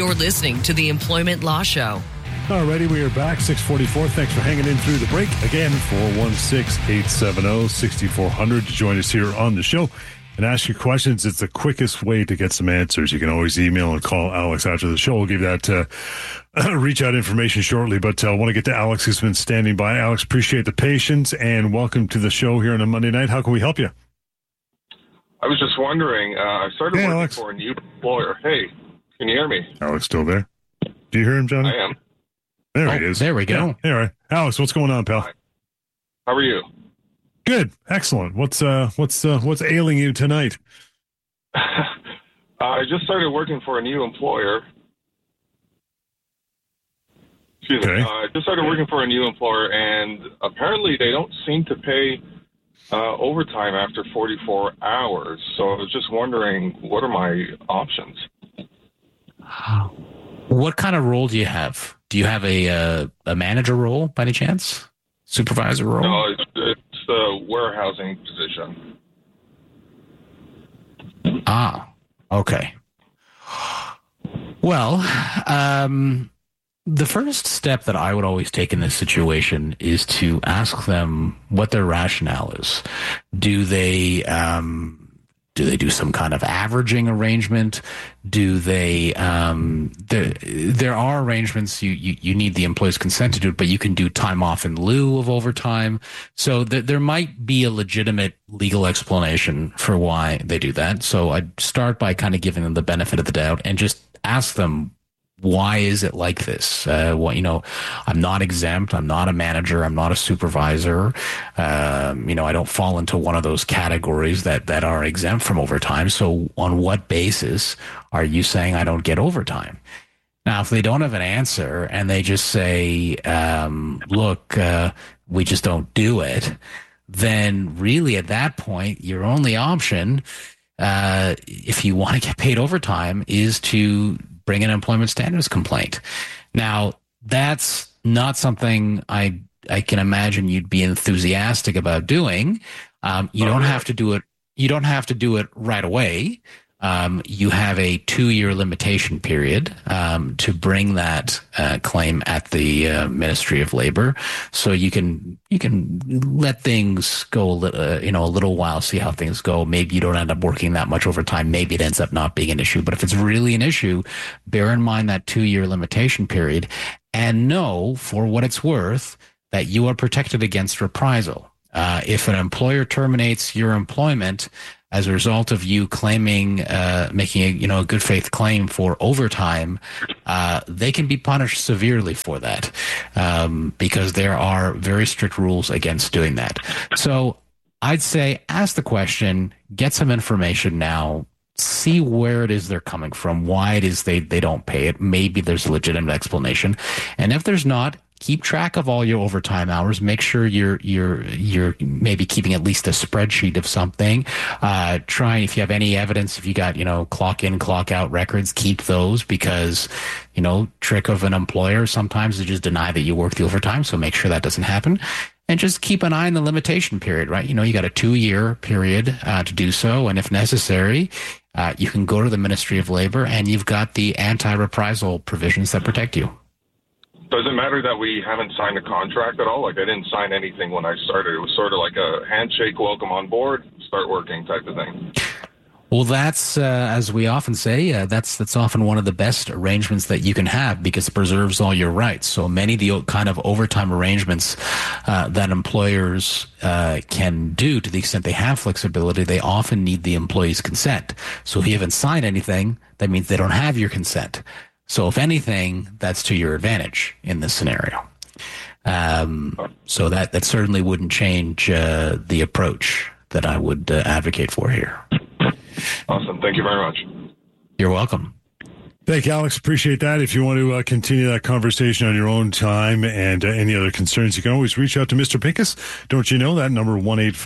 You're listening to the Employment Law Show. Alrighty, we are back, 6:44. Thanks for hanging in through the break. Again, 416-870-6400 to join us here on the show and ask your questions. It's the quickest way to get some answers. You can always email and call Alex after the show. We'll give that reach out information shortly, but I want to get to Alex, who's been standing by. Alex, appreciate the patience and welcome to the show here on a Monday night. How can we help you? I was just wondering, I started working Alex. for a new employer. Hey, can you hear me? Alex still there? Do you hear him, Johnny? I am. There he is. There we go. Yeah, all right. Alex, what's going on, pal? Hi. How are you? Good. Excellent. What's ailing you tonight? I just started working for a new employer. Excuse me. I just started working for a new employer, and apparently they don't seem to pay overtime after 44 hours. So I was just wondering, what are my options? What kind of role do you have? Do you have a manager role by any chance? Supervisor role? No, it's a warehousing position. Ah, okay. Well, the first step that I would always take in this situation is to ask them what their rationale is. Do they do some kind of averaging arrangement? Do they, there are arrangements you need the employee's consent to do it, but you can do time off in lieu of overtime. So there might be a legitimate legal explanation for why they do that. So I'd start by kind of giving them the benefit of the doubt and just ask them, why is it like this? I'm not exempt. I'm not a manager. I'm not a supervisor. I don't fall into one of those categories that are exempt from overtime. So on what basis are you saying I don't get overtime? Now, if they don't have an answer and they just say, look, we just don't do it, then really at that point, your only option, if you want to get paid overtime, is to bring an employment standards complaint. Now, that's not something I can imagine you'd be enthusiastic about doing. You don't have to do it. You don't have to do it right away. You have a 2-year limitation period to bring that claim at the Ministry of Labor. So you can let things go a little while, see how things go. Maybe you don't end up working that much overtime. Maybe it ends up not being an issue. But if it's really an issue, bear in mind that 2-year limitation period and know, for what it's worth, that you are protected against reprisal. If an employer terminates your employment as a result of you claiming, making a good faith claim for overtime, they can be punished severely for that, because there are very strict rules against doing that. So I'd say ask the question, get some information now, see where it is they're coming from, why it is they don't pay it. Maybe there's a legitimate explanation. And if there's not, keep track of all your overtime hours. Make sure you're maybe keeping at least a spreadsheet of something. Try, if you have any evidence, if you got, clock in, clock out records, keep those, because, trick of an employer sometimes is just deny that you work the overtime. So make sure that doesn't happen. And just keep an eye on the limitation period, right? You got a 2-year period to do so. And if necessary, you can go to the Ministry of Labor and you've got the anti-reprisal provisions that protect you. Does it matter that we haven't signed a contract at all? Like, I didn't sign anything when I started. It was sort of like a handshake, welcome on board, start working type of thing. Well, that's, as we often say, that's often one of the best arrangements that you can have, because it preserves all your rights. So many of the kind of overtime arrangements that employers can do, to the extent they have flexibility, they often need the employee's consent. So if you haven't signed anything, that means they don't have your consent. So if anything, that's to your advantage in this scenario. So that certainly wouldn't change the approach that I would advocate for here. Awesome. Thank you very much. You're welcome. Thank you, Alex. Appreciate that. If you want to continue that conversation on your own time and any other concerns, you can always reach out to Mr. Pincus. Don't you know that number?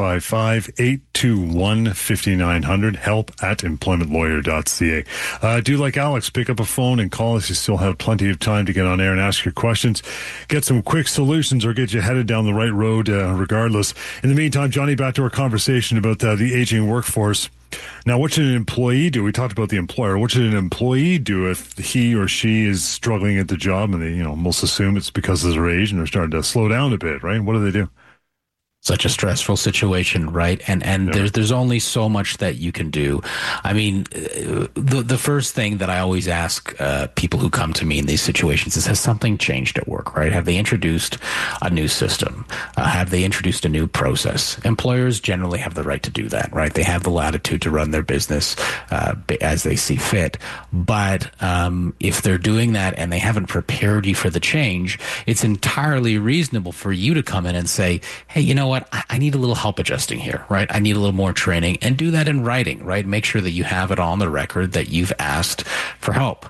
1-855-821-5900, help@employmentlawyer.ca. Do like Alex, pick up a phone and call us. You still have plenty of time to get on air and ask your questions, get some quick solutions, or get you headed down the right road regardless. In the meantime, Johnny, back to our conversation about the aging workforce. Now, what should an employee do? We talked about the employer. What should an employee do if he or she is struggling at the job and they, most assume it's because of their age and they're starting to slow down a bit, right? What do they do? Such a stressful situation, right? And yeah. there's only so much that you can do. I mean, the first thing that I always ask people who come to me in these situations is, has something changed at work, right? Have they introduced a new system? Have they introduced a new process? Employers generally have the right to do that, right? They have the latitude to run their business as they see fit. But if they're doing that and they haven't prepared you for the change, it's entirely reasonable for you to come in and say, hey, you know what? I need a little help adjusting here, right? I need a little more training, and do that in writing, right? Make sure that you have it on the record that you've asked for help.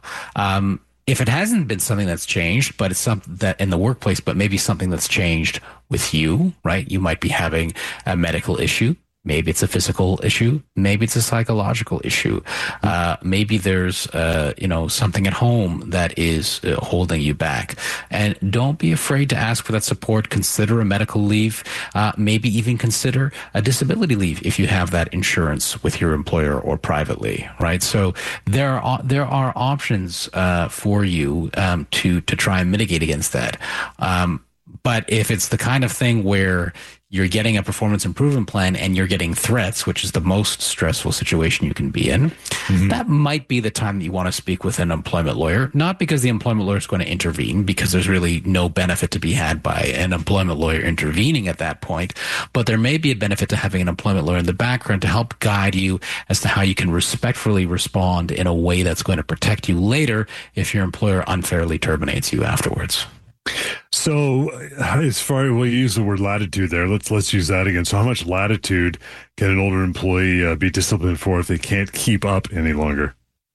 If it hasn't been something that's changed, but it's something that in the workplace, but maybe something that's changed with you, right? You might be having a medical issue. Maybe it's a physical issue. Maybe it's a psychological issue. Maybe there's, something at home that is holding you back. And don't be afraid to ask for that support. Consider a medical leave. Maybe even consider a disability leave if you have that insurance with your employer or privately, right? So there are options for you to try and mitigate against that. But if it's the kind of thing where you're getting a performance improvement plan and you're getting threats, which is the most stressful situation you can be in, that might be the time that you want to speak with an employment lawyer, not because the employment lawyer is going to intervene, because there's really no benefit to be had by an employment lawyer intervening at that point, but there may be a benefit to having an employment lawyer in the background to help guide you as to how you can respectfully respond in a way that's going to protect you later if your employer unfairly terminates you afterwards. So as far as we use the word latitude there, let's use that again. So how much latitude can an older employee be disciplined for if they can't keep up any longer?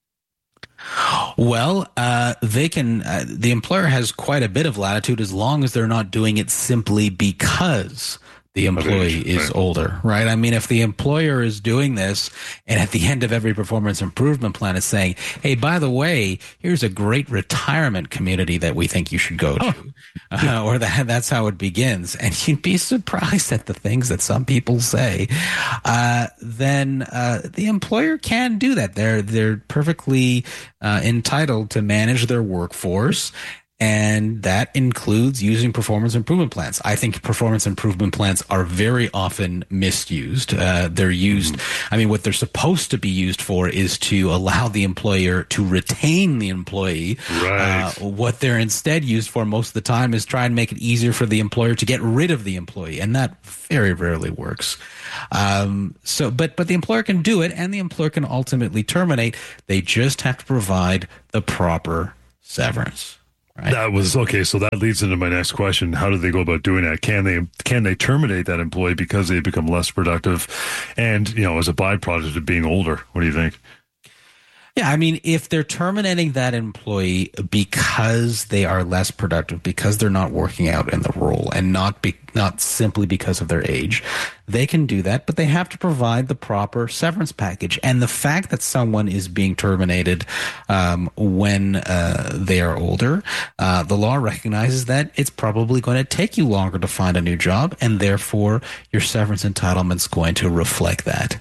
Well, they can. The employer has quite a bit of latitude as long as they're not doing it simply because the employee is older, right? I mean, if the employer is doing this and at the end of every performance improvement plan is saying, hey, by the way, here's a great retirement community that we think you should go to, or that's how it begins. And you'd be surprised at the things that some people say. Then the employer can do that. They're perfectly entitled to manage their workforce. And that includes using performance improvement plans. I think performance improvement plans are very often misused. They're used, what they're supposed to be used for is to allow the employer to retain the employee. Right. What they're instead used for most of the time is try and make it easier for the employer to get rid of the employee. And that very rarely works. But the employer can do it, and the employer can ultimately terminate. They just have to provide the proper severance. Right. That was okay. So that leads into my next question. How do they go about doing that? Can they terminate that employee because they become less productive and, as a byproduct of being older? What do you think? Yeah, if they're terminating that employee because they are less productive, because they're not working out in the role, and not simply because of their age, they can do that, but they have to provide the proper severance package. And the fact that someone is being terminated when they are older, the law recognizes that it's probably going to take you longer to find a new job, and therefore your severance entitlement is going to reflect that.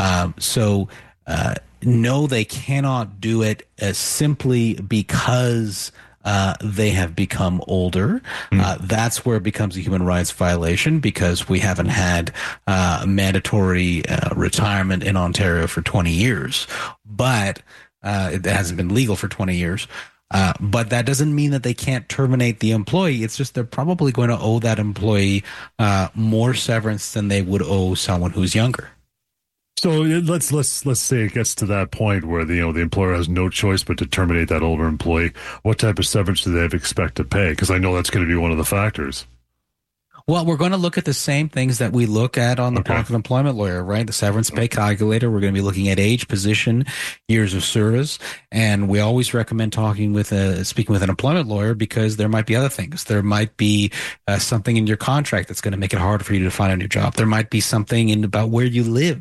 No, they cannot do it simply because they have become older. That's where it becomes a human rights violation, because we haven't had mandatory retirement in Ontario for 20 years. But it hasn't been legal for 20 years. But that doesn't mean that they can't terminate the employee. It's just they're probably going to owe that employee more severance than they would owe someone who's younger. So let's say it gets to that point where the employer has no choice but to terminate that older employee. What type of severance do they expect to pay? Because I know that's going to be one of the factors. Well, we're going to look at the same things that we look at on the Pocket Employment Lawyer, right? The severance pay calculator. We're going to be looking at age, position, years of service, and we always recommend speaking with an employment lawyer, because there might be other things. There might be something in your contract that's going to make it harder for you to find a new job. There might be something about where you live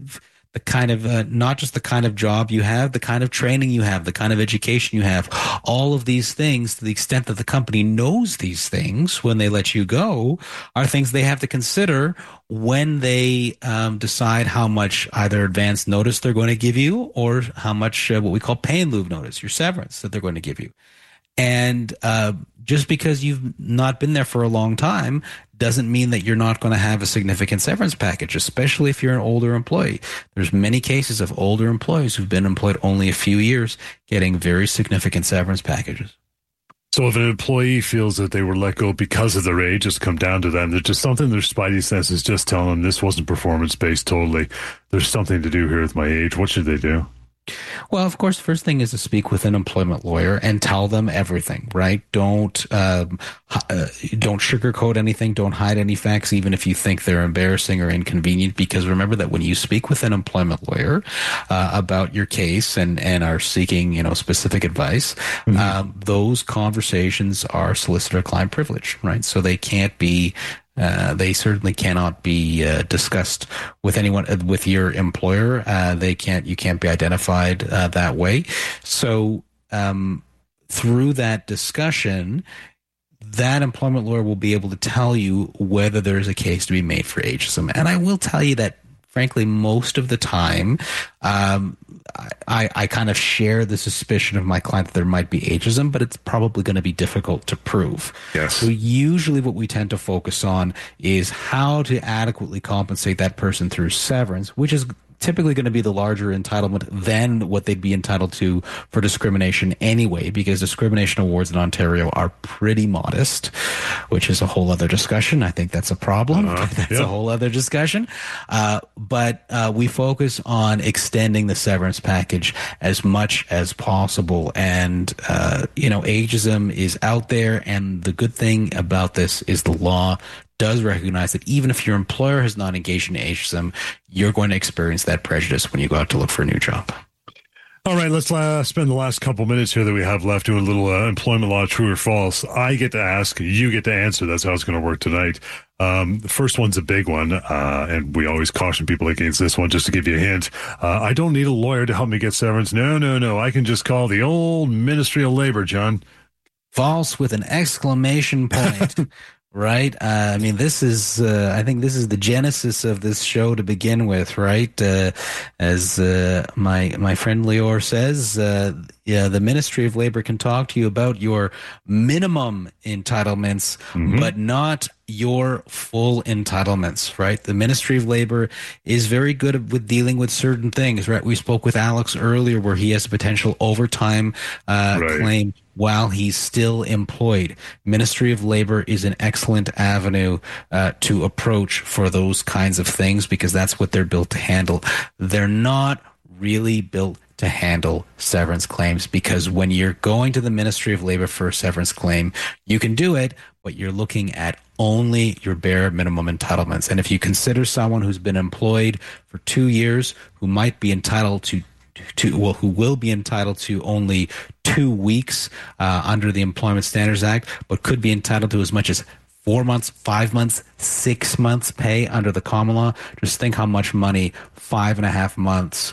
the kind of not just the kind of job you have, the kind of training you have, the kind of education you have, all of these things, to the extent that the company knows these things when they let you go, are things they have to consider when they decide how much either advance notice they're going to give you or how much what we call pay in lieu of notice, your severance that they're going to give you. And just because you've not been there for a long time doesn't mean that you're not going to have a significant severance package, especially if you're an older employee. There's many cases of older employees who've been employed only a few years getting very significant severance packages. So if an employee feels that they were let go because of their age, it's come down to them. There's just something their spidey sense is just telling them this wasn't performance-based totally. There's something to do here with my age. What should they do? Well, of course, the first thing is to speak with an employment lawyer and tell them everything, right? Don't sugarcoat anything. Don't hide any facts, even if you think they're embarrassing or inconvenient, because remember that when you speak with an employment lawyer about your case and are seeking, specific advice, those conversations are solicitor-client privilege, right? So they can't be they certainly cannot be discussed with anyone, with your employer. You can't be identified that way. So through that discussion, that employment lawyer will be able to tell you whether there's a case to be made for ageism. And I will tell you that, frankly, most of the time, I kind of share the suspicion of my client that there might be ageism, but it's probably going to be difficult to prove. Yes. So usually what we tend to focus on is how to adequately compensate that person through severance, which is typically going to be the larger entitlement than what they'd be entitled to for discrimination anyway, because discrimination awards in Ontario are pretty modest, which is a whole other discussion. I think that's a problem. That's a whole other discussion. But we focus on extending the severance package as much as possible. And, ageism is out there. And the good thing about this is the law does recognize that even if your employer has not engaged in ageism, you're going to experience that prejudice when you go out to look for a new job. All right, let's spend the last couple minutes here that we have left doing a little employment law, true or false. I get to ask, you get to answer. That's how it's going to work tonight. The first one's a big one, and we always caution people against this one just to give you a hint. I don't need a lawyer to help me get severance. No. I can just call the old Ministry of Labor, John. False with an exclamation point. Right. I think this is the genesis of this show to begin with, right? As my friend Lior says, the Ministry of Labor can talk to you about your minimum entitlements, but not your full entitlements, right? The Ministry of Labor is very good with dealing with certain things, right? We spoke with Alex earlier where he has a potential overtime claim while he's still employed. Ministry of Labor is an excellent avenue to approach for those kinds of things because that's what they're built to handle. They're not really built to handle severance claims because when you're going to the Ministry of Labor for a severance claim, you can do it, but you're looking at only your bare minimum entitlements. And if you consider someone who's been employed for 2 years who might be entitled who will be entitled to only 2 weeks under the Employment Standards Act, but could be entitled to as much as 4 months, 5 months, 6 months pay under the common law. Just think how much money 5.5 months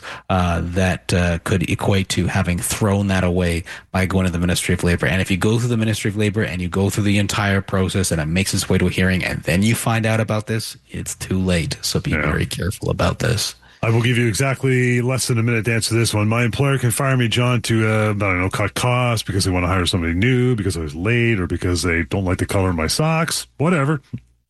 that could equate to having thrown that away by going to the Ministry of Labor. And if you go through the Ministry of Labor and you go through the entire process and it makes its way to a hearing and then you find out about this, it's too late. So be very careful about this. I will give you exactly less than a minute to answer this one. My employer can fire me, John, to, cut costs because they want to hire somebody new, because I was late, or because they don't like the color of my socks, whatever.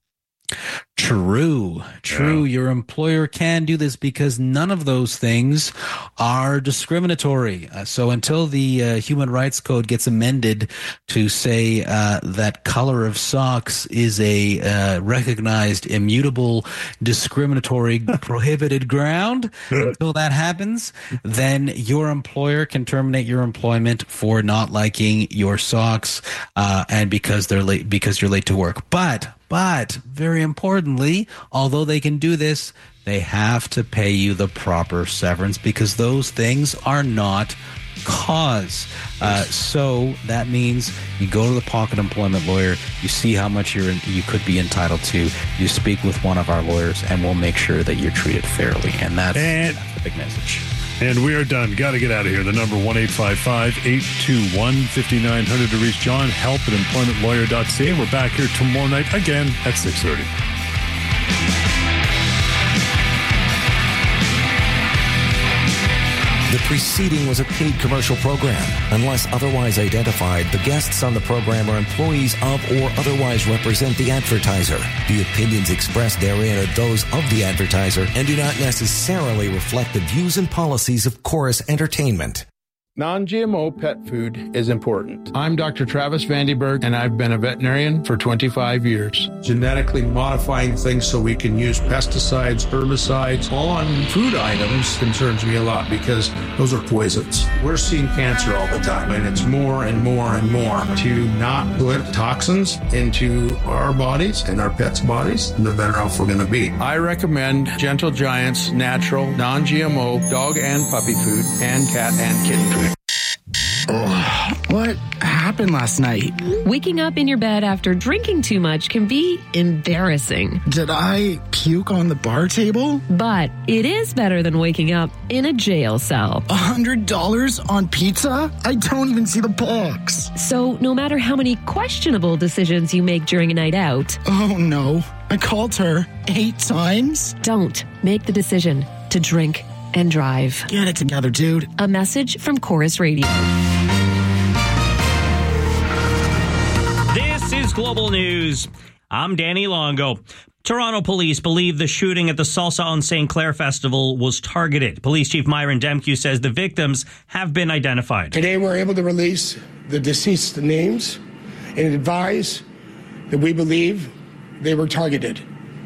True. Yeah. Your employer can do this because none of those things are discriminatory. So until the Human Rights Code gets amended to say that color of socks is a recognized, immutable, discriminatory, prohibited ground, until that happens, then your employer can terminate your employment for not liking your socks and because you're late to work. But very importantly, although they can do this, they have to pay you the proper severance because those things are not cause. So that means you go to the pocket employment lawyer, you see how much you could be entitled to, you speak with one of our lawyers, and we'll make sure that you're treated fairly. And that's the big message. And we are done. Got to get out of here. The number 1-855-821-5900 to reach John. Help at employmentlawyer.ca. We're back here tomorrow night again at 6:30. The preceding was a paid commercial program. Unless otherwise identified, the guests on the program are employees of or otherwise represent the advertiser. The opinions expressed therein are those of the advertiser and do not necessarily reflect the views and policies of Chorus Entertainment. Non-GMO pet food is important. I'm Dr. Travis Vandenberg, and I've been a veterinarian for 25 years. Genetically modifying things so we can use pesticides, herbicides on food items concerns me a lot because those are poisons. We're seeing cancer all the time, and it's more and more and more. To not put toxins into our bodies and our pets' bodies, the better off we're going to be. I recommend Gentle Giant's natural, non-GMO dog and puppy food and cat and kitten food. Oh, what happened last night? Waking up in your bed after drinking too much can be embarrassing. Did I puke on the bar table? But it is better than waking up in a jail cell. $100 on pizza? I don't even see the box. So no matter how many questionable decisions you make during a night out... Oh no, I called her 8 times? Don't make the decision to drink and drive. Get it together, dude. A message from Chorus Radio. This is Global News. I'm Danny Longo. Toronto police believe the shooting at the Salsa on St. Clair Festival was targeted. Police Chief Myron Demke says the victims have been identified. Today we're able to release the deceased names and advise that we believe they were targeted.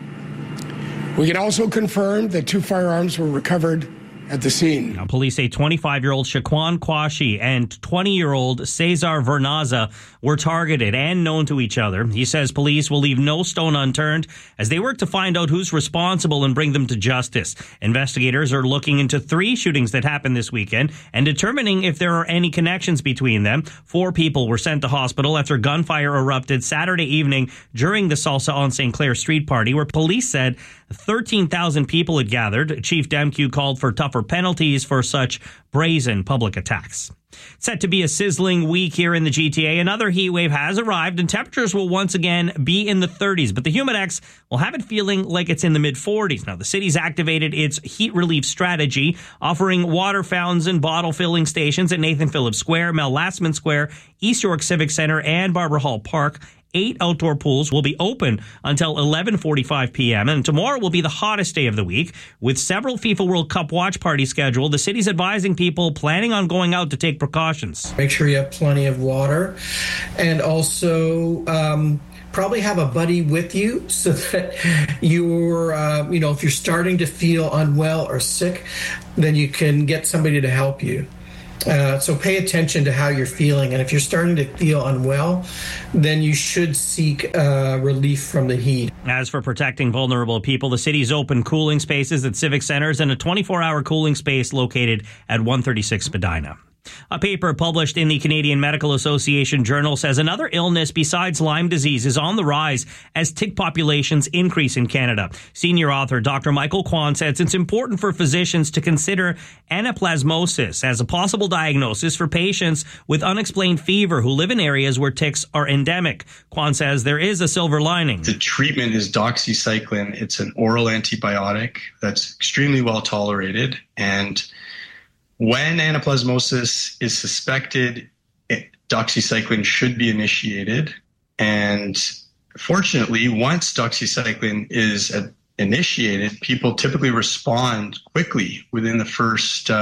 We can also confirm that 2 firearms were recovered at the scene. Now, police say 25-year-old Shaquan Kwashi and 20-year-old Cesar Vernaza were targeted and known to each other. He says police will leave no stone unturned as they work to find out who's responsible and bring them to justice. Investigators are looking into 3 shootings that happened this weekend and determining if there are any connections between them. 4 people were sent to hospital after gunfire erupted Saturday evening during the Salsa on St. Clair street party, where police said 13,000 people had gathered. Chief Demke called for tougher penalties for such brazen public attacks. Set to be a sizzling week here in the GTA. Another heat wave has arrived and temperatures will once again be in the 30s, but the Humidex will have it feeling like it's in the mid-40s. Now, the city's activated its heat relief strategy, offering water fountains and bottle filling stations at Nathan Phillips Square, Mel Lastman Square, East York Civic Center, and Barbara Hall Park. 8 outdoor pools will be open until 11:45 p.m. And tomorrow will be the hottest day of the week. With several FIFA World Cup watch parties scheduled, the city's advising people planning on going out to take precautions. Make sure you have plenty of water, and also probably have a buddy with you so that you're, if you're starting to feel unwell or sick, then you can get somebody to help you. So pay attention to how you're feeling. And if you're starting to feel unwell, then you should seek relief from the heat. As for protecting vulnerable people, the city's open cooling spaces at civic centers and a 24-hour cooling space located at 136 Spadina. A paper published in the Canadian Medical Association Journal says another illness besides Lyme disease is on the rise as tick populations increase in Canada. Senior author Dr. Michael Kwan says it's important for physicians to consider anaplasmosis as a possible diagnosis for patients with unexplained fever who live in areas where ticks are endemic. Kwan says there is a silver lining. The treatment is doxycycline. It's an oral antibiotic that's extremely well tolerated, and when anaplasmosis is suspected, doxycycline should be initiated. And fortunately, once doxycycline is initiated, people typically respond quickly. Within the first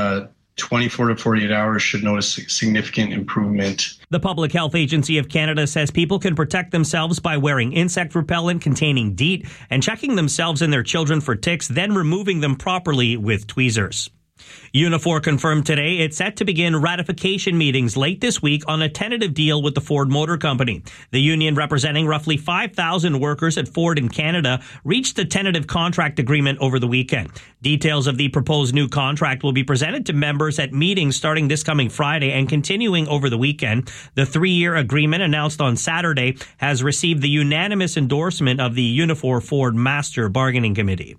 24 to 48 hours should notice significant improvement. The Public Health Agency of Canada says people can protect themselves by wearing insect repellent containing DEET and checking themselves and their children for ticks, then removing them properly with tweezers. Unifor confirmed today it's set to begin ratification meetings late this week on a tentative deal with the Ford Motor Company. The union, representing roughly 5,000 workers at Ford in Canada, reached a tentative contract agreement over the weekend. Details of the proposed new contract will be presented to members at meetings starting this coming Friday and continuing over the weekend. The 3-year agreement, announced on Saturday, has received the unanimous endorsement of the Unifor Ford Master Bargaining Committee.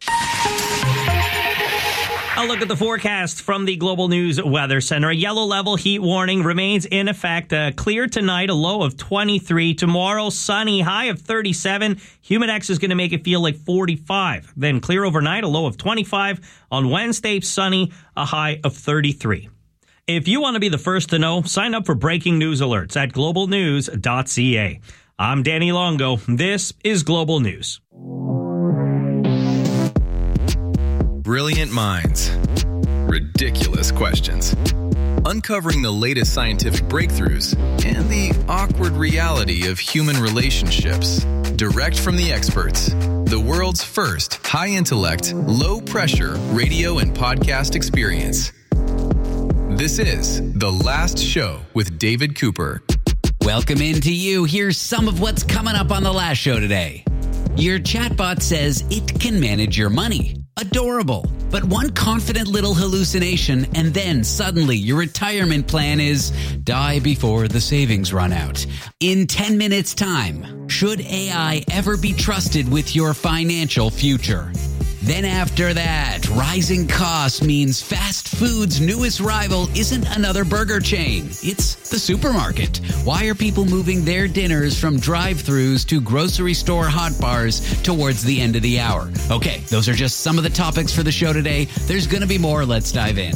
A look at the forecast from the Global News Weather Center. A yellow level heat warning remains in effect. Clear tonight, a low of 23. Tomorrow, sunny, high of 37. Humidex is going to make it feel like 45. Then clear overnight, a low of 25. On Wednesday, sunny, a high of 33. If you want to be the first to know, sign up for breaking news alerts at globalnews.ca. I'm Danny Longo. This is Global News. Brilliant minds, ridiculous questions, uncovering the latest scientific breakthroughs and the awkward reality of human relationships. Direct from the experts, the world's first high-intellect, low-pressure radio and podcast experience. This is The Last Show with David Cooper. Welcome in to you. Here's some of what's coming up on The Last Show today. Your chatbot says it can manage your money. Adorable. But one confident little hallucination, and then suddenly your retirement plan is die before the savings run out. In 10 minutes' time, should AI ever be trusted with your financial future? Then after that, rising costs means fast food's newest rival isn't another burger chain. It's the supermarket. Why are people moving their dinners from drive-thrus to grocery store hot bars towards the end of the hour? Okay, those are just some of the topics for the show today. There's going to be more. Let's dive in.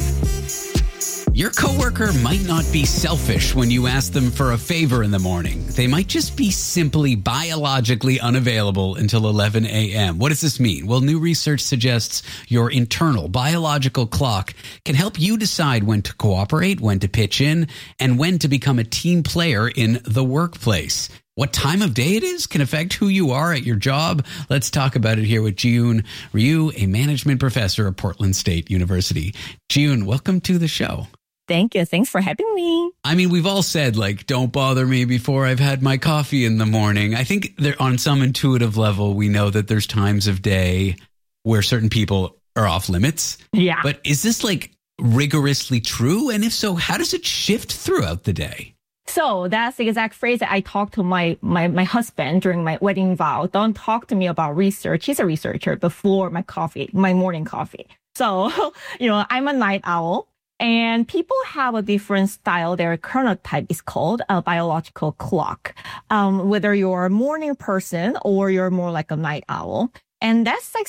Your coworker might not be selfish when you ask them for a favor in the morning. They might just be simply biologically unavailable until 11 a.m. What does this mean? Well, new research suggests your internal biological clock can help you decide when to cooperate, when to pitch in, and when to become a team player in the workplace. What time of day it is can affect who you are at your job. Let's talk about it here with Ji-Yoon Ryu, a management professor at Portland State University. Ji-Yoon, welcome to the show. Thank you. Thanks for having me. I mean, we've all said, like, don't bother me before I've had my coffee in the morning. I think there, on some intuitive level, we know that there's times of day where certain people are off limits. Yeah. But is this like rigorously true? And if so, how does it shift throughout the day? So that's the exact phrase that I talked to my husband during my wedding vow. Don't talk to me about research. He's a researcher before my morning coffee. So, I'm a night owl. And people have a different style. Their chronotype is called a biological clock. Whether you're a morning person or you're more like a night owl. And that's like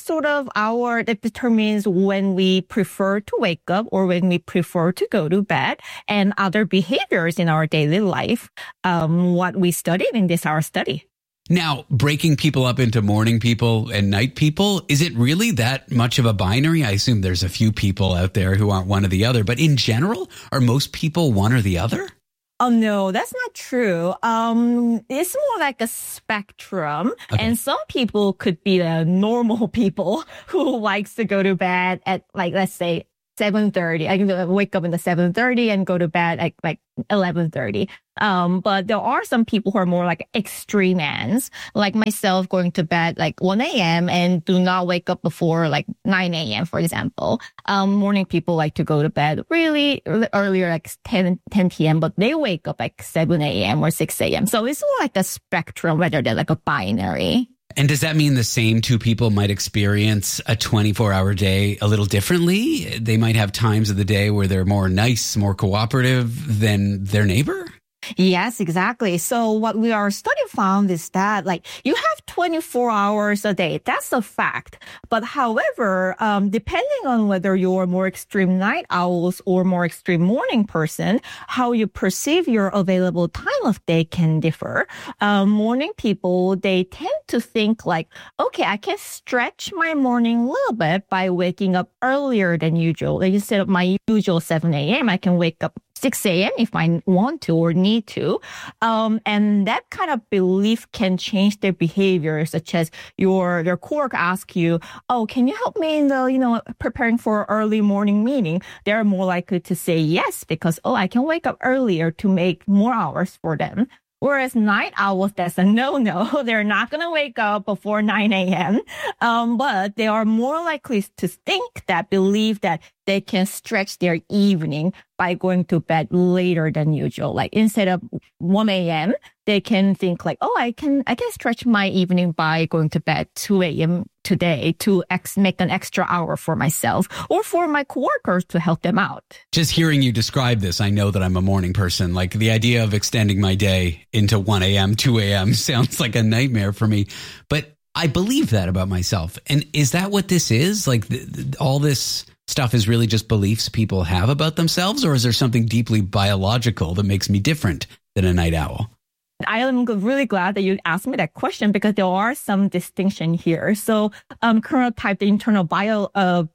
that determines when we prefer to wake up or when we prefer to go to bed and other behaviors in our daily life, what we studied in our study. Now, breaking people up into morning people and night people, is it really that much of a binary? I assume there's a few people out there who aren't one or the other, but in general, are most people one or the other? Oh, no, that's not true. It's more like a spectrum. Okay. And some people could be the normal people who likes to go to bed at, like, let's say 7:30. I can wake up in the 7:30 and go to bed at like 11:30. But there are some people who are more like extreme ends, like myself, going to bed like 1 a.m. and do not wake up before like 9 a.m., for example. Morning people like to go to bed really earlier, like 10 p.m., but they wake up like 7 a.m. or 6 a.m. So it's more like a spectrum rather than like a binary. And does that mean the same two people might experience a 24-hour day a little differently? They might have times of the day where they're more nice, more cooperative than their neighbor? Yes, exactly. So what our study found is that like you have 24 hours a day. That's a fact. But however, depending on whether you're more extreme night owls or more extreme morning person, how you perceive your available time of day can differ. Morning people, they tend to think like, okay, I can stretch my morning a little bit by waking up earlier than usual. Like instead of my usual 7 a.m., I can wake up 6 a.m. if I want to or need to. And that kind of belief can change their behavior, such as their coworker asks you, oh, can you help me in the, preparing for an early morning meeting? They're more likely to say yes because, I can wake up earlier to make more hours for them. Whereas night owls, that's a no-no. They're not going to wake up before 9 a.m. But they are more likely to believe that they can stretch their evening by going to bed later than usual. Like instead of 1 a.m., they can think like, I can stretch my evening by going to bed 2 a.m. today to make an extra hour for myself or for my coworkers to help them out. Just hearing you describe this, I know that I'm a morning person. Like the idea of extending my day into 1 a.m., 2 a.m. sounds like a nightmare for me. But I believe that about myself. And is that what this is? Like all this stuff is really just beliefs people have about themselves? Or is there something deeply biological that makes me different than a night owl? I am really glad that you asked me that question because there are some distinction here. So, chronotype, the internal bio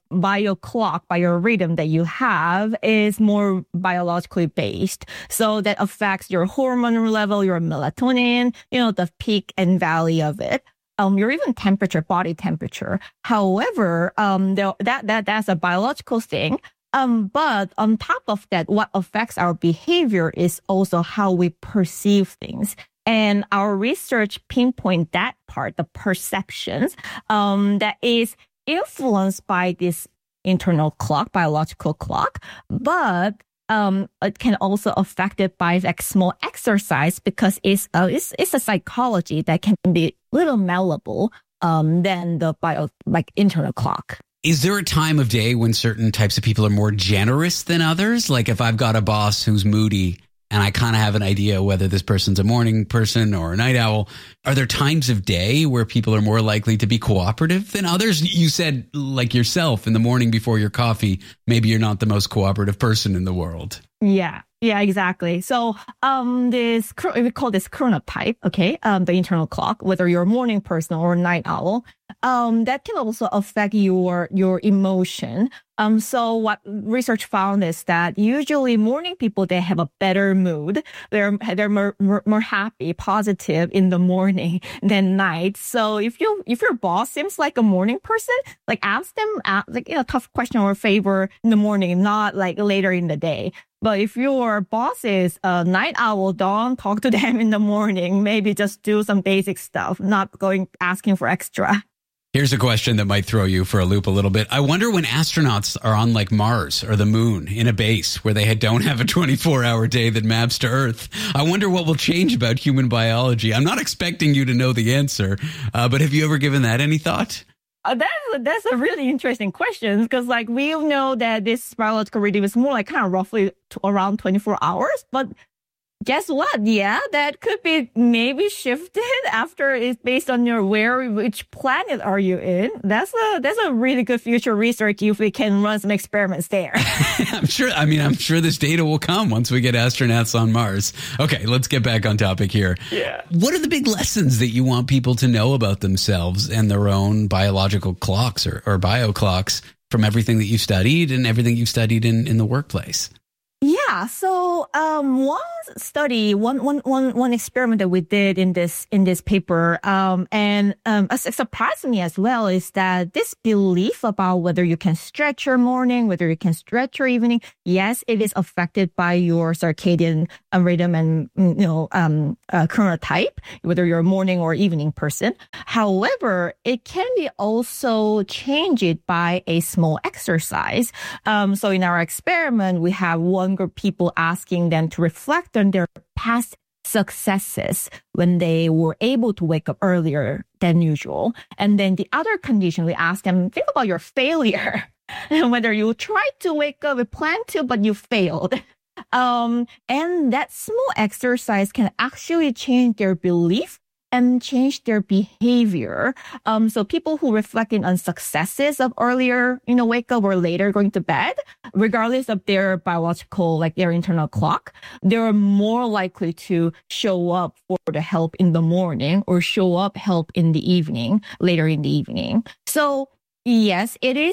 clock, biorhythm that you have is more biologically based. So that affects your hormone level, your melatonin, the peak and valley of it. Your even temperature, body temperature. However, that's a biological thing. But on top of that, what affects our behavior is also how we perceive things. And our research pinpoint that part, the perceptions, that is influenced by this internal clock, biological clock, but it can also affect it by like small exercise because it's a psychology that can be a little malleable than the internal clock. Is there a time of day when certain types of people are more generous than others? Like if I've got a boss who's moody and I kind of have an idea whether this person's a morning person or a night owl, are there times of day where people are more likely to be cooperative than others? You said like yourself in the morning before your coffee, maybe you're not the most cooperative person in the world. Yeah, exactly. So, we call this chronotype, okay? The internal clock, whether you're a morning person or a night owl, that can also affect your emotion. So what research found is that usually morning people, they have a better mood. They're more happy, positive in the morning than night. So if your boss seems like a morning person, like ask them, tough question or favor in the morning, not like later in the day. But if your boss is a night owl, don't talk to them in the morning. Maybe just do some basic stuff, not asking for extra. Here's a question that might throw you for a loop a little bit. I wonder when astronauts are on like Mars or the moon in a base where they don't have a 24-hour day that maps to Earth. I wonder what will change about human biology. I'm not expecting you to know the answer, but have you ever given that any thought? That's a really interesting question because we know that this biological rhythm is more like kind of roughly around 24 hours, but guess what? Yeah, that could be maybe shifted after it's based on which planet are you in. That's a really good future research if we can run some experiments there. I'm sure this data will come once we get astronauts on Mars. Okay, let's get back on topic here. Yeah. What are the big lessons that you want people to know about themselves and their own biological clocks or bio clocks from everything that you've studied and everything you've studied in the workplace? Yeah. So, one study, one experiment that we did in this paper, and surprised me as well is that this belief about whether you can stretch your morning, whether you can stretch your evening, yes, it is affected by your circadian rhythm and, chronotype, whether you're a morning or evening person. However, it can be also changed by a small exercise. So in our experiment, we have one group of people asking them to reflect on their past successes when they were able to wake up earlier than usual. And then the other condition, we ask them, think about your failure and whether you tried to wake up, you planned to, but you failed. And that small exercise can actually change their belief and change their behavior. So people who reflecting on successes of earlier, wake up or later going to bed, regardless of their biological, their internal clock, they're more likely to show up for the help in the morning or show up help in the evening, later in the evening. So yes, it is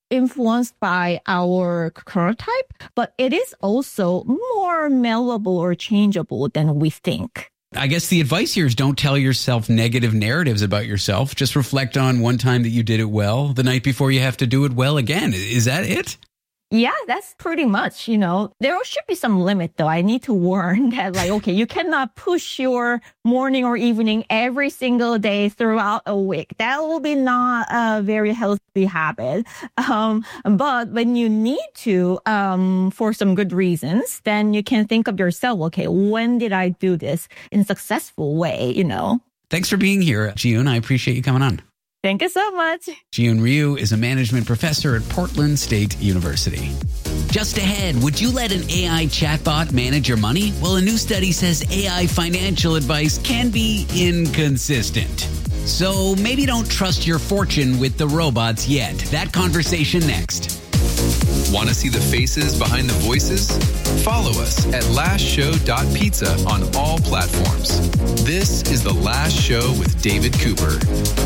influenced by our chronotype, but it is also more malleable or changeable than we think. I guess the advice here is don't tell yourself negative narratives about yourself. Just reflect on one time that you did it well. The night before, you have to do it well again. Is that it? Yeah, that's pretty much, there should be some limit though. I need to warn that okay, you cannot push your morning or evening every single day throughout a week. That will be not a very healthy habit. But when you need to, for some good reasons, then you can think of yourself, okay, when did I do this in a successful way, Thanks for being here, Ji-Yoon. I appreciate you coming on. Thank you so much. Ji-Yoon Ryu is a management professor at Portland State University. Just ahead, would you let an AI chatbot manage your money? Well, a new study says AI financial advice can be inconsistent. So maybe don't trust your fortune with the robots yet. That conversation next. Want to see the faces behind the voices? Follow us at lastshow.pizza on all platforms. This is The Last Show with David Cooper.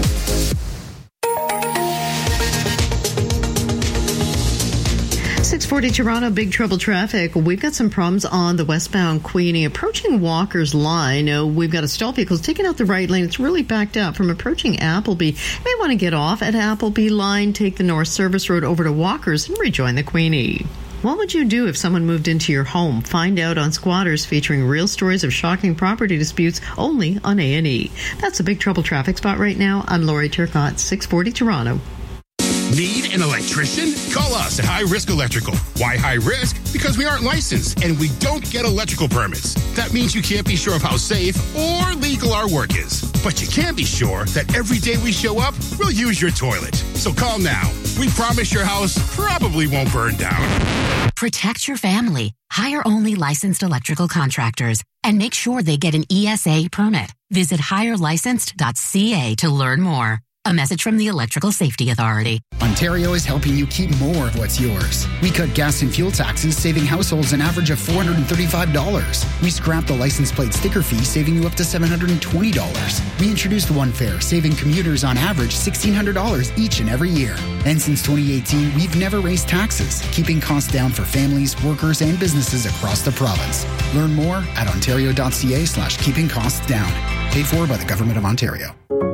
640 Toronto, big trouble traffic. We've got some problems on the westbound Queenie approaching Walker's Line. We've got a stall vehicles taking out the right lane. It's really backed up from approaching Appleby. You may want to get off at Appleby Line, take the North Service Road over to Walker's and rejoin the Queenie. What would you do if someone moved into your home? Find out on Squatters, featuring real stories of shocking property disputes only on A&E. That's a big trouble traffic spot right now. I'm Lori Turcott, 640 Toronto. Need an electrician? Call us at High Risk Electrical. Why high risk? Because we aren't licensed and we don't get electrical permits. That means you can't be sure of how safe or legal our work is. But you can be sure that every day we show up, we'll use your toilet. So call now. We promise your house probably won't burn down. Protect your family. Hire only licensed electrical contractors and make sure they get an ESA permit. Visit hirelicensed.ca to learn more. A message from the Electrical Safety Authority. Ontario is helping you keep more of what's yours. We cut gas and fuel taxes, saving households an average of $435. We scrapped the license plate sticker fee, saving you up to $720. We introduced One Fare, saving commuters on average $1,600 each and every year. And since 2018, we've never raised taxes, keeping costs down for families, workers, and businesses across the province. Learn more at ontario.ca/keeping costs down. Paid for by the Government of Ontario.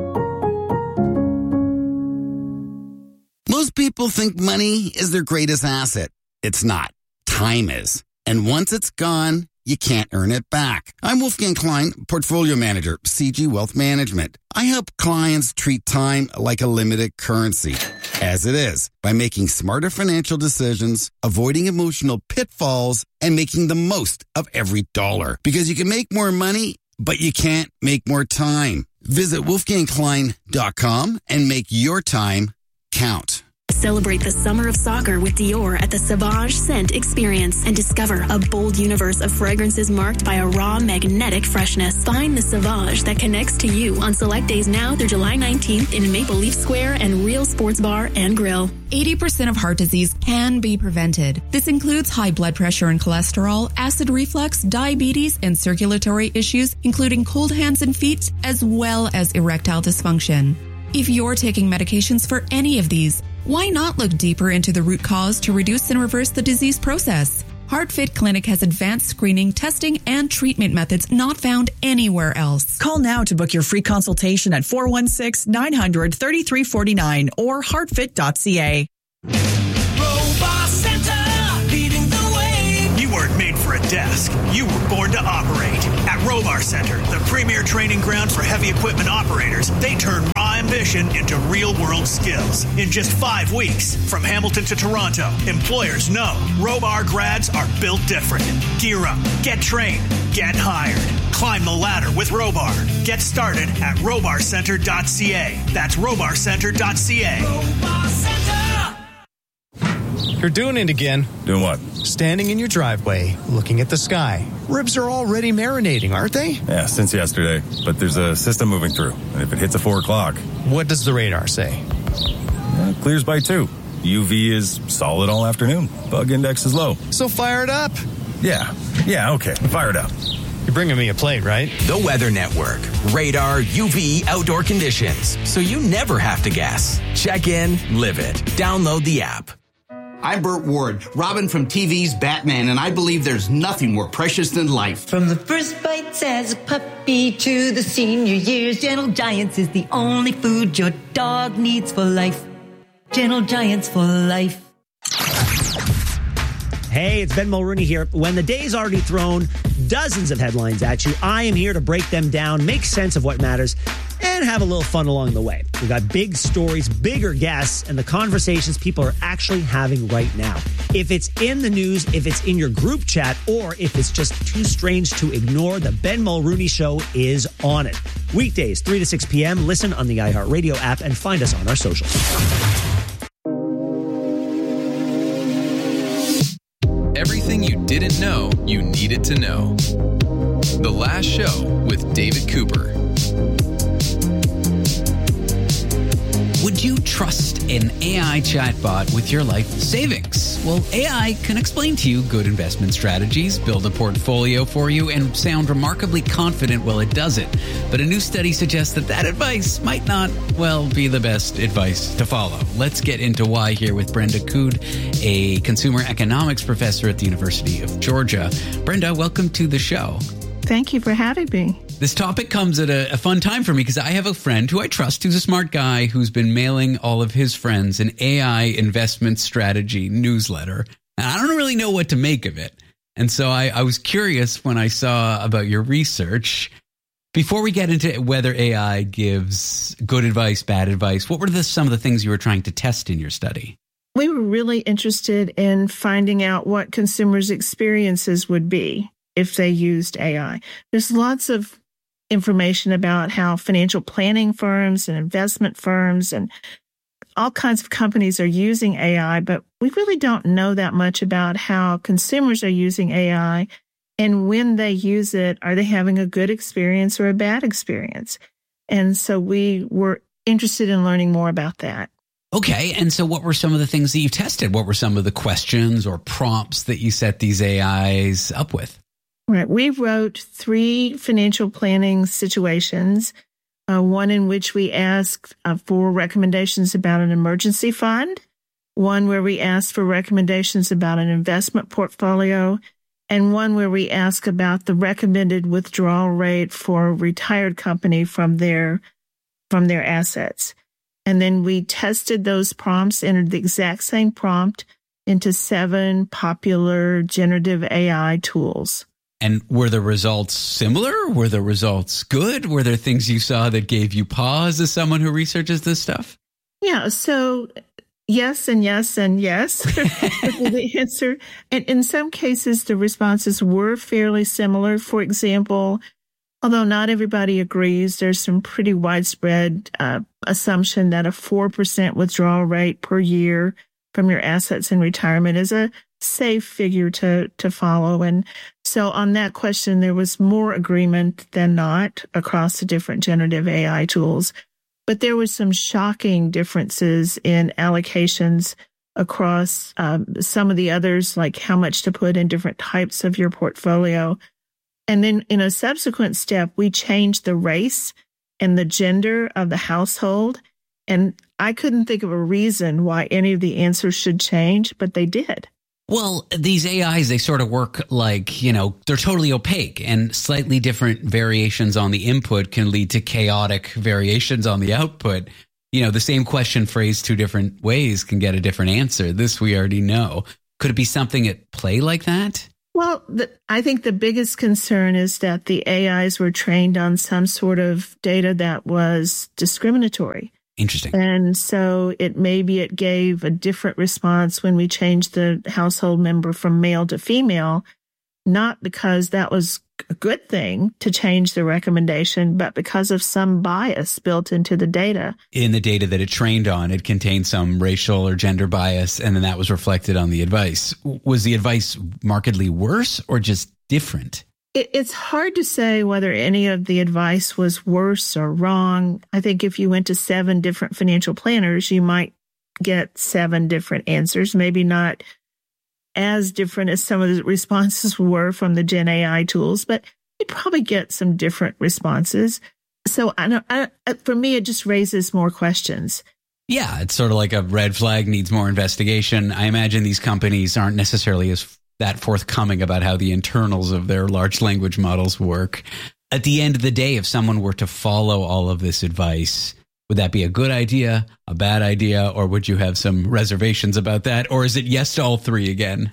Most people think money is their greatest asset. It's not. Time is. And once it's gone, you can't earn it back. I'm Wolfgang Klein, Portfolio Manager, CG Wealth Management. I help clients treat time like a limited currency, as it is, by making smarter financial decisions, avoiding emotional pitfalls, and making the most of every dollar. Because you can make more money, but you can't make more time. Visit wolfgangklein.com and make your time count. Celebrate the summer of soccer with Dior at the Sauvage Scent Experience and discover a bold universe of fragrances marked by a raw, magnetic freshness. Find the Sauvage that connects to you on select days now through July 19th in Maple Leaf Square and Real Sports Bar and Grill. 80% of heart disease can be prevented. This includes high blood pressure and cholesterol, acid reflux, diabetes, and circulatory issues, including cold hands and feet, as well as erectile dysfunction. If you're taking medications for any of these, why not look deeper into the root cause to reduce and reverse the disease process? HeartFit Clinic has advanced screening, testing, and treatment methods not found anywhere else. Call now to book your free consultation at 416-900-3349 or heartfit.ca. Robot Center, leading the way. You weren't made for a desk. You were born to operate. At Robar Center, the premier training ground for heavy equipment operators, they turn raw ambition into real-world skills. In just 5 weeks, from Hamilton to Toronto, employers know Robar grads are built different. Gear up, get trained, get hired. Climb the ladder with Robar. Get started at robarcenter.ca. That's robarcenter.ca. Robar Center! You're doing it again. Doing what? Standing in your driveway, looking at the sky. Ribs are already marinating, aren't they? Yeah, since yesterday. But there's a system moving through. And if it hits at 4 o'clock... What does the radar say? It clears by 2. UV is solid all afternoon. Bug index is low. So fire it up. Yeah, okay. Fire it up. Your bringing me a plate, right? The Weather Network. Radar, UV, outdoor conditions. So you never have to guess. Check in, live it. Download the app. I'm Burt Ward, Robin from TV's Batman, and I believe there's nothing more precious than life. From the first bites as a puppy to the senior years, Gentle Giants is the only food your dog needs for life. Gentle Giants for life. Hey, it's Ben Mulrooney here. When the day's already thrown dozens of headlines at you, I am here to break them down, make sense of what matters, and have a little fun along the way. We've got big stories, bigger guests, and the conversations people are actually having right now. If it's in the news, if it's in your group chat, or if it's just too strange to ignore, the Ben Mulrooney Show is on it. Weekdays, 3 to 6 p.m. Listen on the iHeartRadio app and find us on our socials. Everything you didn't know you needed to know. The Last Show with David Cooper. Would you trust an AI chatbot with your life savings? Well, AI can explain to you good investment strategies, build a portfolio for you, and sound remarkably confident while it does it. But a new study suggests that advice might not, well, be the best advice to follow. Let's get into why here with Brenda Coode, a consumer economics professor at the University of Georgia. Brenda, welcome to the show. Thank you for having me. This topic comes at a fun time for me because I have a friend who I trust who's a smart guy who's been mailing all of his friends an AI investment strategy newsletter. And I don't really know what to make of it. And so I was curious when I saw about your research. Before we get into whether AI gives good advice, bad advice, what were some of the things you were trying to test in your study? We were really interested in finding out what consumers' experiences would be if they used AI. There's lots of information about how financial planning firms and investment firms and all kinds of companies are using AI, but we really don't know that much about how consumers are using AI, and when they use it, are they having a good experience or a bad experience? And so we were interested in learning more about that. Okay, and so what were some of the things that you tested? What were some of the questions or prompts that you set these AIs up with? Right. We wrote 3 financial planning situations, one in which we asked for recommendations about an emergency fund, one where we asked for recommendations about an investment portfolio, and one where we asked about the recommended withdrawal rate for a retired company from their assets. And then we tested those prompts, entered the exact same prompt into 7 popular generative AI tools. And were the results similar? Were the results good? Were there things you saw that gave you pause as someone who researches this stuff? Yeah, so yes and yes and yes. The answer. And in some cases, the responses were fairly similar. For example, although not everybody agrees, there's some pretty widespread assumption that a 4% withdrawal rate per year from your assets in retirement is a safe figure to follow. And so on that question, there was more agreement than not across the different generative AI tools. But there was some shocking differences in allocations across some of the others, like how much to put in different types of your portfolio. And then in a subsequent step, we changed the race and the gender of the household. And I couldn't think of a reason why any of the answers should change, but they did. Well, these AIs, they sort of work like, they're totally opaque, and slightly different variations on the input can lead to chaotic variations on the output. The same question phrased 2 different ways can get a different answer. This we already know. Could it be something at play like that? Well, I think the biggest concern is that the AIs were trained on some sort of data that was discriminatory. Interesting. And so it gave a different response when we changed the household member from male to female, not because that was a good thing to change the recommendation, but because of some bias built into the data. In the data that it trained on, it contained some racial or gender bias, and then that was reflected on the advice. Was the advice markedly worse or just different? It's hard to say whether any of the advice was worse or wrong. I think if you went to 7 different financial planners, you might get 7 different answers, maybe not as different as some of the responses were from the Gen AI tools. But you'd probably get some different responses. So for me, it just raises more questions. Yeah, it's sort of like a red flag needs more investigation. I imagine these companies aren't necessarily that forthcoming about how the internals of their large language models work. At the end of the day, if someone were to follow all of this advice, would that be a good idea, a bad idea, or would you have some reservations about that? Or is it yes to all three again?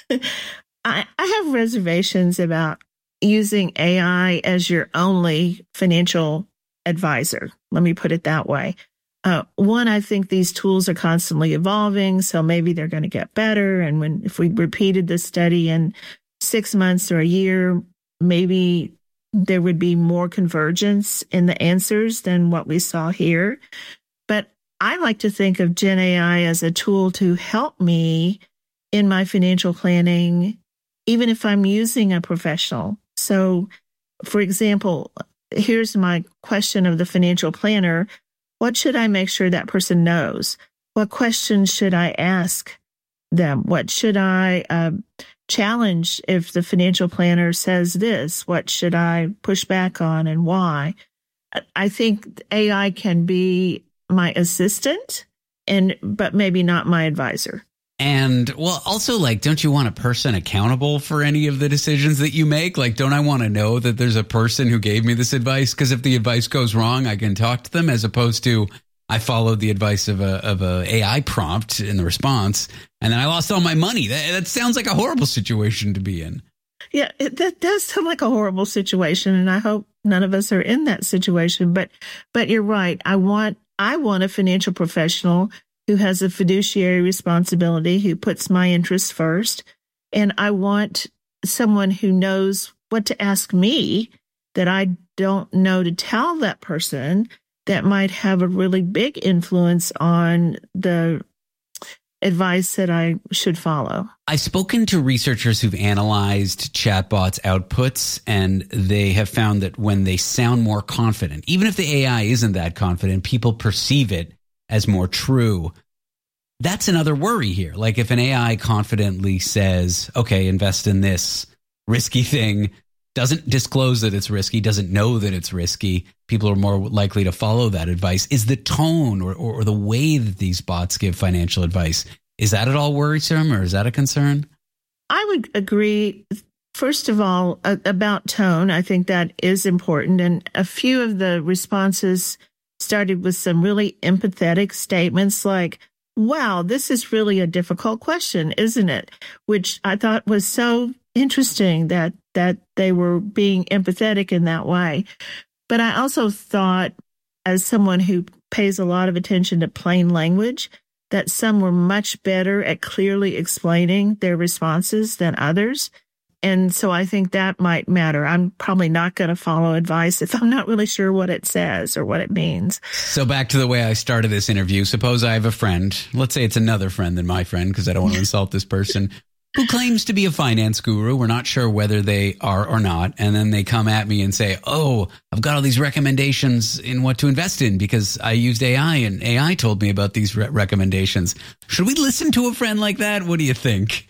I have reservations about using AI as your only financial advisor. Let me put it that way. One, I think these tools are constantly evolving, so maybe they're going to get better. And if we repeated the study in 6 months or a year, maybe there would be more convergence in the answers than what we saw here. But I like to think of Gen AI as a tool to help me in my financial planning, even if I'm using a professional. So, for example, here's my question of the financial planner. What should I make sure that person knows? What questions should I ask them? What should I challenge if the financial planner says this? What should I push back on and why? I think AI can be my assistant, but maybe not my advisor. And, well, also, like, don't you want a person accountable for any of the decisions that you make? Like, don't I want to know that there's a person who gave me this advice? Because if the advice goes wrong, I can talk to them, as opposed to I followed the advice of a AI prompt in the response, and then I lost all my money. That sounds like a horrible situation to be in. Yeah, that does sound like a horrible situation, and I hope none of us are in that situation. But you're right. I want a financial professional who has a fiduciary responsibility, who puts my interests first. And I want someone who knows what to ask me that I don't know to tell that person that might have a really big influence on the advice that I should follow. I've spoken to researchers who've analyzed chatbots' outputs, and they have found that when they sound more confident, even if the AI isn't that confident, people perceive it as more true. That's another worry here. Like, if an AI confidently says, okay, invest in this risky thing, doesn't disclose that it's risky, doesn't know that it's risky, people are more likely to follow that advice. Is the tone or the way that these bots give financial advice, is that at all worrisome, or is that a concern? I would agree, first of all, about tone. I think that is important. And a few of the responses started with some really empathetic statements like, wow, this is really a difficult question, isn't it? Which I thought was so interesting that they were being empathetic in that way. But I also thought, as someone who pays a lot of attention to plain language, that some were much better at clearly explaining their responses than others. And so I think that might matter. I'm probably not going to follow advice if I'm not really sure what it says or what it means. So back to the way I started this interview. Suppose I have a friend, let's say it's another friend than my friend, because I don't want to insult this person, who claims to be a finance guru. We're not sure whether they are or not. And then they come at me and say, oh, I've got all these recommendations in what to invest in because I used AI and AI told me about these recommendations. Should we listen to a friend like that? What do you think?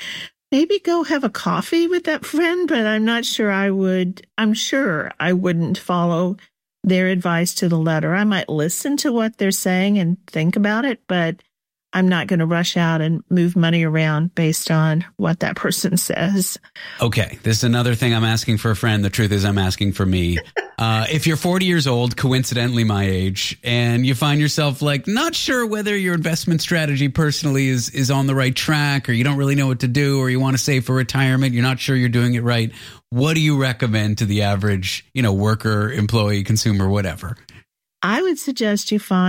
Maybe go have a coffee with that friend, but I'm not sure I would. I'm sure I wouldn't follow their advice to the letter. I might listen to what they're saying and think about it, but I'm not going to rush out and move money around based on what that person says. Okay, this is another thing I'm asking for a friend. The truth is I'm asking for me. If you're 40 years old, coincidentally my age, and you find yourself like not sure whether your investment strategy personally is on the right track, or you don't really know what to do, or you want to save for retirement, you're not sure you're doing it right, what do you recommend to the average, worker, employee, consumer, whatever? I would suggest you find